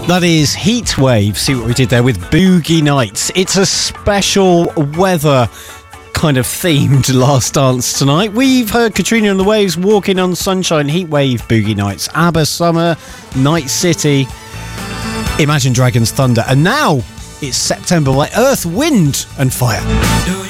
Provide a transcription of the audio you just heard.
That is Heatwave. See what we did there with Boogie Nights. It's a special weather kind of themed Last Dance tonight. We've heard Katrina and the Waves, Walking on Sunshine, Heatwave, Boogie Nights, ABBA, Summer, Night City, Imagine Dragons, Thunder, and now it's September by Earth, Wind and Fire.